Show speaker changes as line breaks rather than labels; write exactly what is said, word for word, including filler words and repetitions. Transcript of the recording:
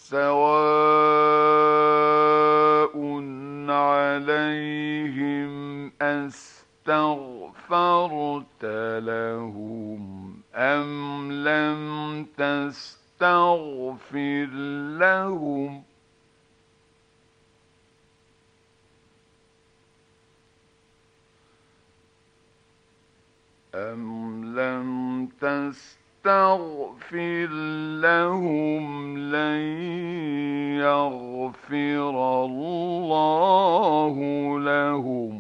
سواء عليهم أستغفرت لهم أم لم تستغفر لهم أم لم تستغفر لهم لن يغفر الله لهم